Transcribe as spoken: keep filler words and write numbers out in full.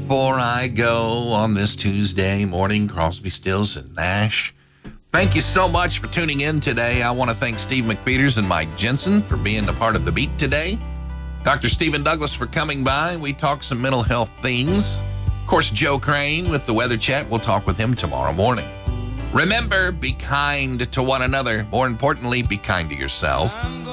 before I go on this Tuesday morning, Crosby, Stills, and Nash. Thank you so much for tuning in today. I want to thank Steve McPeters and Mike Jensen for being a part of the beat today. Doctor Stephen Douglas for coming by. We talked some mental health things. Of course, Joe Crane with the Weather Chat. We'll talk with him tomorrow morning. Remember, be kind to one another. More importantly, be kind to yourself.